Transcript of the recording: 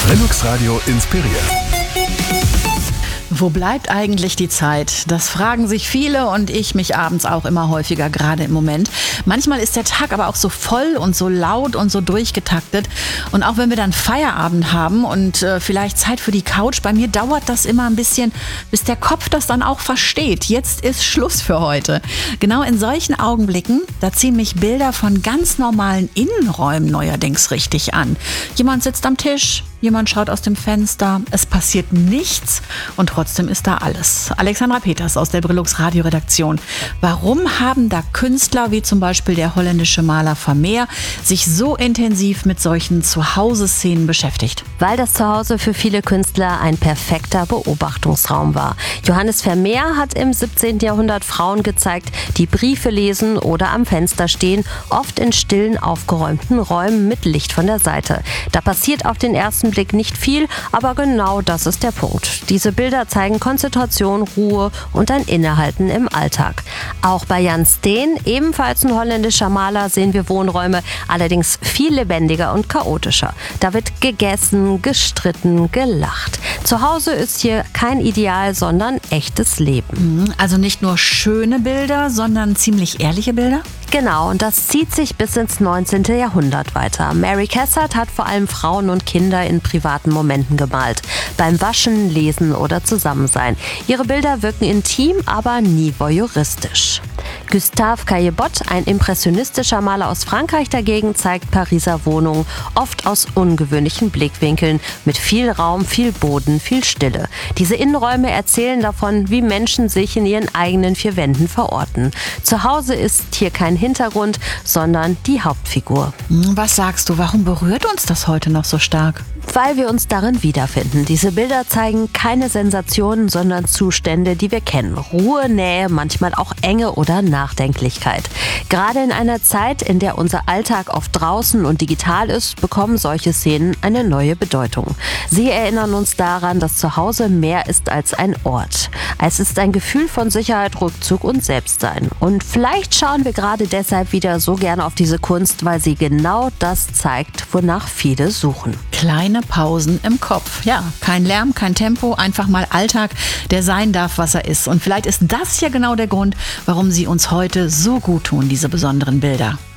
Brillux Radio inspiriert. Wo bleibt eigentlich die Zeit? Das fragen sich viele und ich mich abends auch immer häufiger, gerade im Moment. Manchmal ist der Tag aber auch so voll und so laut und so durchgetaktet. Und auch wenn wir dann Feierabend haben und vielleicht Zeit für die Couch, bei mir dauert das immer ein bisschen, bis der Kopf das dann auch versteht. Jetzt ist Schluss für heute. Genau in solchen Augenblicken, da ziehen mich Bilder von ganz normalen Innenräumen neuerdings richtig an. Jemand sitzt am Tisch, jemand schaut aus dem Fenster, es passiert nichts und trotzdem ist da alles. Alexandra Peters aus der Brillux Radio-Redaktion. Warum haben da Künstler wie zum Beispiel der holländische Maler Vermeer sich so intensiv mit solchen Zuhause-Szenen beschäftigt? Weil das Zuhause für viele Künstler ein perfekter Beobachtungsraum war. Johannes Vermeer hat im 17. Jahrhundert Frauen gezeigt, die Briefe lesen oder am Fenster stehen, oft in stillen, aufgeräumten Räumen mit Licht von der Seite. Da passiert auf den ersten Blick nicht viel, aber genau das ist der Punkt. Diese Bilder zeigen Konzentration, Ruhe und ein Innehalten im Alltag. Auch bei Jan Steen, ebenfalls ein holländischer Maler, sehen wir Wohnräume, allerdings viel lebendiger und chaotischer. Da wird gegessen, gestritten, gelacht. Zu Hause ist hier kein Ideal, sondern echtes Leben. Also nicht nur schöne Bilder, sondern ziemlich ehrliche Bilder? Genau, und das zieht sich bis ins 19. Jahrhundert weiter. Mary Cassatt hat vor allem Frauen und Kinder in privaten Momenten gemalt. Beim Waschen, Lesen oder Zusammensein. Ihre Bilder wirken intim, aber nie voyeuristisch. Gustave Caillebotte, ein impressionistischer Maler aus Frankreich dagegen, zeigt Pariser Wohnungen, oft aus ungewöhnlichen Blickwinkeln, mit viel Raum, viel Boden, viel Stille. Diese Innenräume erzählen davon, wie Menschen sich in ihren eigenen vier Wänden verorten. Zu Hause ist hier kein Hintergrund, sondern die Hauptfigur. Was sagst du, warum berührt uns das heute noch so stark? Weil wir uns darin wiederfinden. Diese Bilder zeigen keine Sensationen, sondern Zustände, die wir kennen. Ruhe, Nähe, manchmal auch Enge oder Nachdenklichkeit. Gerade in einer Zeit, in der unser Alltag oft draußen und digital ist, bekommen solche Szenen eine neue Bedeutung. Sie erinnern uns daran, dass Zuhause mehr ist als ein Ort. Es ist ein Gefühl von Sicherheit, Rückzug und Selbstsein. Und vielleicht schauen wir gerade deshalb wieder so gerne auf diese Kunst, weil sie genau das zeigt, wonach viele suchen. Kleine Pausen im Kopf. Ja, kein Lärm, kein Tempo, einfach mal Alltag, der sein darf, was er ist. Und vielleicht ist das ja genau der Grund, warum sie uns heute so gut tun, diese besonderen Bilder.